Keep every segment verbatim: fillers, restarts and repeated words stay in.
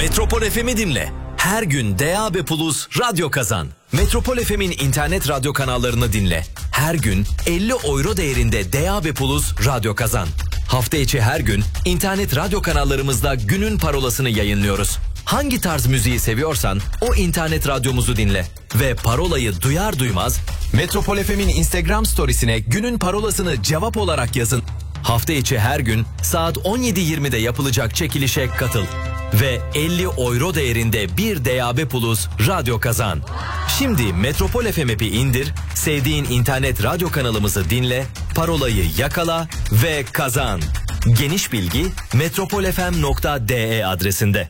Metropol F M'i dinle. Her gün D A B Plus radyo kazan. Metropol F M'in internet radyo kanallarını dinle. Her gün elli euro değerinde D A B Plus radyo kazan. Hafta içi her gün internet radyo kanallarımızda günün parolasını yayınlıyoruz. Hangi tarz müziği seviyorsan o internet radyomuzu dinle. Ve parolayı duyar duymaz Metropol F M'in Instagram storiesine günün parolasını cevap olarak yazın. Hafta içi her gün saat on yedi yirmide yapılacak çekilişe katıl. Ve elli euro değerinde bir D A B Plus radyo kazan. Şimdi Metropol F M app'i indir, sevdiğin internet radyo kanalımızı dinle, parolayı yakala ve kazan. Geniş bilgi metropolfm nokta de adresinde.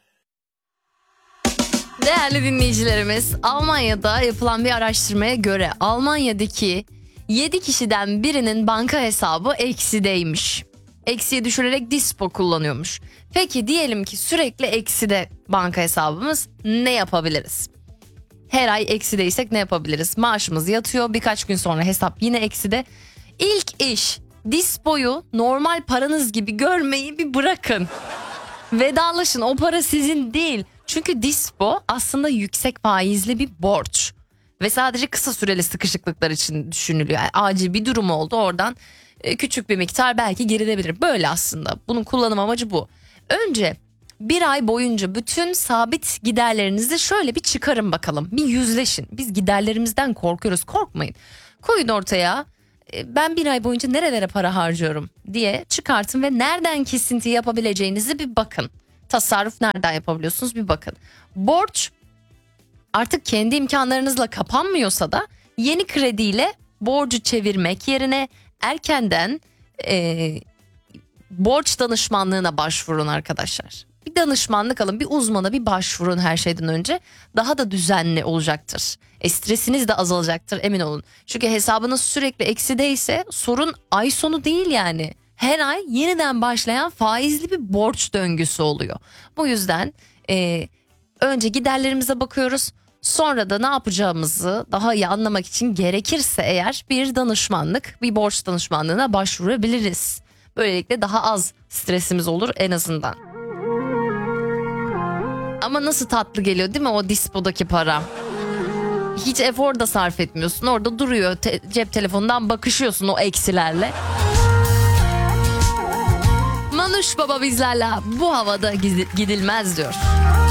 Değerli dinleyicilerimiz, Almanya'da yapılan bir araştırmaya göre Almanya'daki yedi kişiden birinin banka hesabı eksideymiş. Eksiye düşürerek dispo kullanıyormuş. Peki diyelim ki sürekli ekside banka hesabımız, ne yapabiliriz? Her ay eksideysek ne yapabiliriz? Maaşımız yatıyor, birkaç gün sonra hesap yine ekside. İlk iş, dispoyu normal paranız gibi görmeyi bir bırakın. Vedalaşın, o para sizin değil. Çünkü dispo aslında yüksek faizli bir borç. Ve sadece kısa süreli sıkışıklıklar için düşünülüyor. Yani acil bir durum oldu, oradan küçük bir miktar belki gerilebilir. Böyle aslında. Bunun kullanım amacı bu. Önce bir ay boyunca bütün sabit giderlerinizi şöyle bir çıkarın bakalım. Bir yüzleşin. Biz giderlerimizden korkuyoruz. Korkmayın. Koyun ortaya. Ben bir ay boyunca nerelere para harcıyorum diye çıkartın ve nereden kesinti yapabileceğinizi bir bakın. Tasarruf nereden yapabiliyorsunuz bir bakın. Borç artık kendi imkanlarınızla kapanmıyorsa da yeni krediyle borcu çevirmek yerine erkenden e, borç danışmanlığına başvurun arkadaşlar. Bir danışmanlık alın, bir uzmana bir başvurun her şeyden önce. Daha da düzenli olacaktır. E, stresiniz de azalacaktır, emin olun. Çünkü hesabınız sürekli eksideyse sorun ay sonu değil yani. Her ay yeniden başlayan faizli bir borç döngüsü oluyor. Bu yüzden e, önce giderlerimize bakıyoruz. Sonra da ne yapacağımızı daha iyi anlamak için gerekirse eğer bir danışmanlık, bir borç danışmanlığına başvurabiliriz. Böylelikle daha az stresimiz olur en azından. Ama nasıl tatlı geliyor değil mi o dispodaki para? Hiç efor da sarf etmiyorsun. Orada duruyor, te- cep telefonundan bakışıyorsun o eksilerle. Manuş Baba bizlerle bu havada gidilmez diyor.